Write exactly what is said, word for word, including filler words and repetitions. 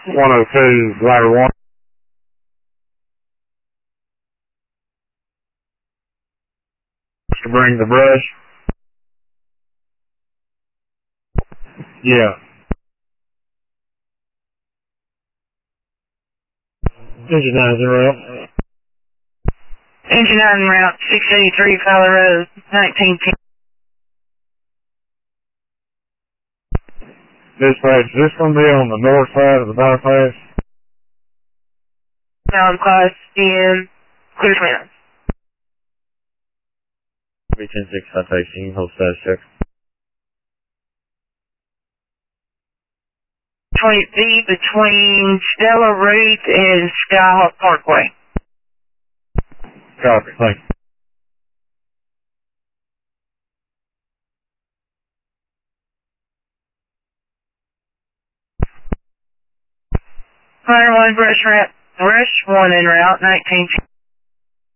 one oh two, ladder one. To bring the brush. Yeah. Engine nine route. Engine nine route, six eighty-three Fowler Road, nineteen ten. Dispatch, is this going to be on the north side of the bypass? Now class in clear command. B ten six citation, hold status check. twenty feet between Stella Route and Skyhawk Parkway. Copy, thank you. Fire one brush route, brush one en route, nineteen ten.